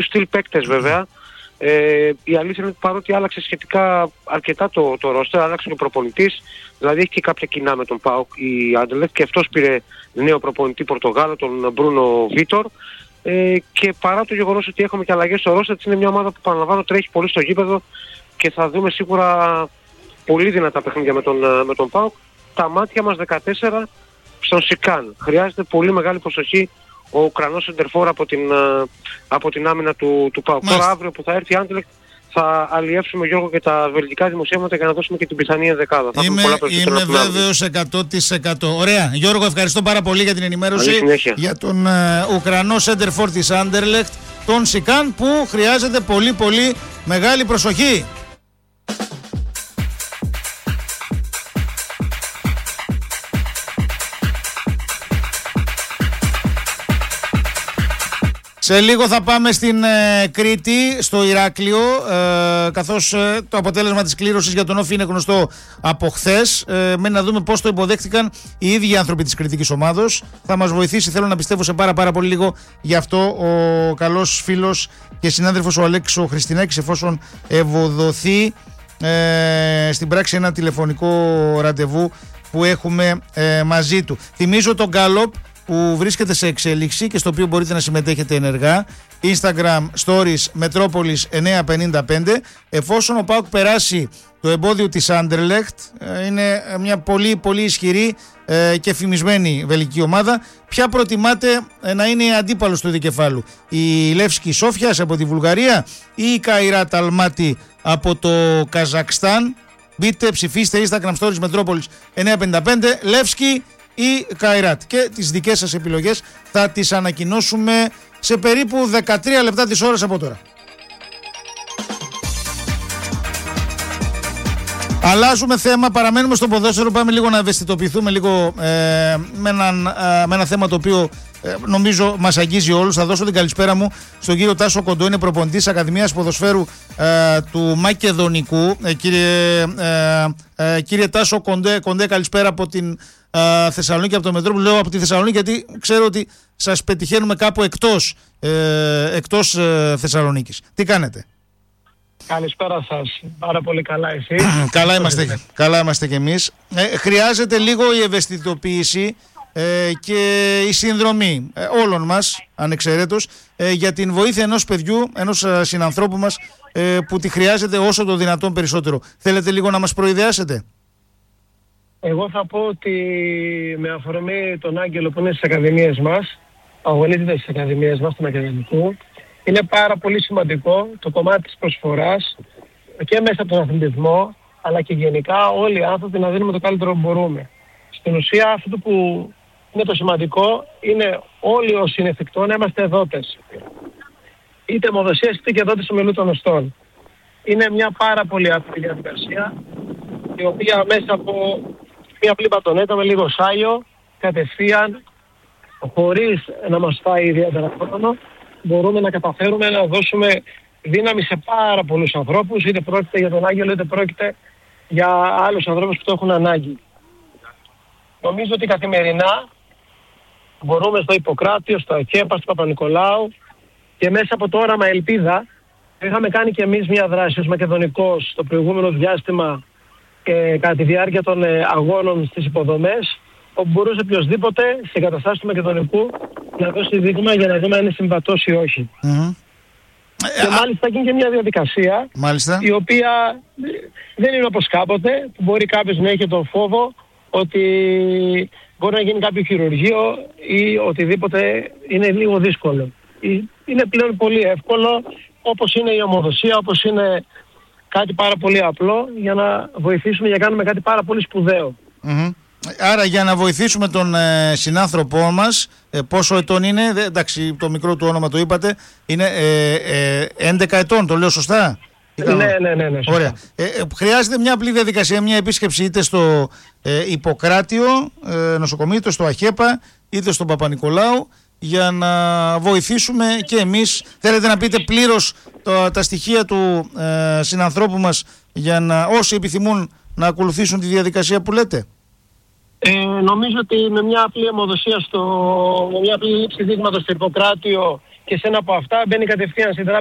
στυλ παίκτες βέβαια. Η αλήθεια είναι ότι παρότι άλλαξε σχετικά αρκετά το ρόστερ, άλλαξε και ο προπονητής, δηλαδή έχει και κάποια κοινά με τον ΠΑΟΚ η Άντερλεχτ και αυτός πήρε νέο προπονητή Πορτογάλο, τον Μπρούνο Βίτορ. Και παρά το γεγονός ότι έχουμε και αλλαγές στο ρόστερ, είναι μια ομάδα που παραλαμβάνω τρέχει πολύ στο γήπεδο και θα δούμε σίγουρα πολύ δυνατά παιχνίδια με τον ΠΑΟΚ. Τα μάτια μας 14 στον Σικάν. Χρειάζεται πολύ μεγάλη προσοχή ο Ουκρανός σεντερφόρ από την άμυνα του ΠΑΟΚ. Τώρα αύριο που θα έρθει η Άντερλεχτ θα αλλιεύσουμε, Γιώργο, και τα βελγικά δημοσίευματα για να δώσουμε και την πιθανή ενδεκάδα. Είμαι βέβαιος 100%. Ωραία. Γιώργο, ευχαριστώ πάρα πολύ για την ενημέρωση για τον Ουκρανό σέντερφορ της Άντερλεχτ, τον Σικάν, που χρειάζεται πολύ πολύ μεγάλη προσοχή. Σε λίγο θα πάμε στην Κρήτη, στο Ηράκλειο, καθώς το αποτέλεσμα της κλήρωσης για τον Όφη είναι γνωστό από χθες. Μένει να δούμε πώς το υποδέχτηκαν οι ίδιοι άνθρωποι της κριτικής ομάδος. Θα μας βοηθήσει, θέλω να πιστεύω, σε πάρα πολύ λίγο γι' αυτό ο καλός φίλος και συνάδελφος ο Αλέξης ο Χριστινάκης, εφόσον ευοδοθεί στην πράξη ένα τηλεφωνικό ραντεβού που έχουμε μαζί του. Θυμίζω τον Γκάλοπ που βρίσκεται σε εξέλιξη και στο οποίο μπορείτε να συμμετέχετε ενεργά. Instagram Stories Μετρόπολης 955. Εφόσον ο ΠΑΟΚ περάσει το εμπόδιο της Άντερλεχτ, είναι μια πολύ ισχυρή και φημισμένη βελγική ομάδα, ποια προτιμάτε να είναι η αντίπαλος του δικεφάλου? Η Λεύσκη Σόφιας από τη Βουλγαρία ή η Καϊράτ Αλμάτι από το Καζακστάν? Μπείτε, ψηφίστε Instagram Stories Μετρόπολης 955, Λεύσκη ή Καϊράτ, και τις δικές σας επιλογές θα τις ανακοινώσουμε σε περίπου 13 λεπτά της ώρας από τώρα. Αλλάζουμε θέμα, παραμένουμε στο ποδόσφαιρο, πάμε λίγο να ευαισθητοποιηθούμε λίγο με ένα θέμα το οποίο νομίζω μας αγγίζει όλους. Θα δώσω την καλησπέρα μου στον κύριο Τάσο Κοντό, είναι προπονητής Ακαδημίας Ποδοσφαίρου του Μακεδονικού. Κύριε Τάσο Κοντέ, καλησπέρα από την Θεσσαλονίκη, από το Μετρόπολη. Λέω από τη Θεσσαλονίκη γιατί ξέρω ότι σας πετυχαίνουμε κάπου εκτός Θεσσαλονίκης. Τι κάνετε? Καλησπέρα σας. Πάρα πολύ καλά εσείς? Καλά είμαστε κι εμείς. Χρειάζεται λίγο η ευαισθητοποίηση και η συνδρομή όλων μας ανεξαιρέτως για την βοήθεια ενός παιδιού, ενός συνανθρώπου μας που τη χρειάζεται όσο το δυνατόν περισσότερο. Θέλετε λίγο να μας προειδεάσετε? Εγώ θα πω ότι με αφορμή τον Άγγελο που είναι στις ακαδημίες μας, αγωνίζεται στις ακαδημίες μας του Μακεδονικού, είναι πάρα πολύ σημαντικό το κομμάτι της προσφοράς και μέσα από τον αθλητισμό, αλλά και γενικά όλοι οι άνθρωποι να δίνουμε το καλύτερο που μπορούμε. Στην ουσία αυτό που είναι το σημαντικό είναι όλοι όσοι είναι εφικτό να είμαστε δότες. Είτε αιμοδοσίες είτε και δότες ομιλού των οστών. Είναι μια πάρα πολύ απλή διαδικασία, η οποία μέσα από μια απλή μπατονέτα με λίγο σάλιο, κατευθείαν, χωρίς να μας φάει ιδιαίτερα χρόνο, μπορούμε να καταφέρουμε να δώσουμε δύναμη σε πάρα πολλούς ανθρώπους, είτε πρόκειται για τον Άγγελο είτε πρόκειται για άλλους ανθρώπους που το έχουν ανάγκη. Νομίζω ότι καθημερινά μπορούμε στο Ιπποκράτιο, στο ΑΚΕΠΑ, στο Παπα-Νικολάου και μέσα από το όραμα Ελπίδα είχαμε κάνει και εμείς μια δράση ως Μακεδονικός στο προηγούμενο διάστημα κατά τη διάρκεια των αγώνων στις υποδομές, όπου μπορούσε οποιοσδήποτε σε εγκαταστάσεις του Μακεδονικού να δώσει δείγμα για να δούμε αν είναι συμβατός ή όχι. Και μάλιστα γίνει και μια διαδικασία η οποία δεν είναι όπως κάποτε, που μπορεί κάποιος να έχει τον φόβο ότι μπορεί να γίνει κάποιο χειρουργείο ή οτιδήποτε, είναι λίγο δύσκολο. Είναι πλέον πολύ εύκολο, όπως είναι η ομοδοσία, όπως είναι κάτι πάρα πολύ απλό, για να βοηθήσουμε, για να κάνουμε κάτι πάρα πολύ σπουδαίο. Άρα για να βοηθήσουμε τον συνάνθρωπό μας, πόσο ετών είναι? Εντάξει, το μικρό του όνομα το είπατε, είναι 11 ετών, το λέω σωστά? Ναι, σωστά. Ωραία. Χρειάζεται μια απλή διαδικασία, μια επίσκεψη είτε στο Ιπποκράτιο νοσοκομείο, είτε στο ΑΧΕΠΑ, είτε στον Παπα-Νικολάου, για να βοηθήσουμε και εμείς. Θέλετε να πείτε πλήρως τα στοιχεία του συνανθρώπου μας για να όσοι επιθυμούν να ακολουθήσουν τη διαδικασία που λέτε? Νομίζω ότι με μια απλή αιμοδοσία με μια απλή λήψη δείγματος στο Ιπποκράτιο και σε ένα από αυτά μπαίνει κατευθείαν στην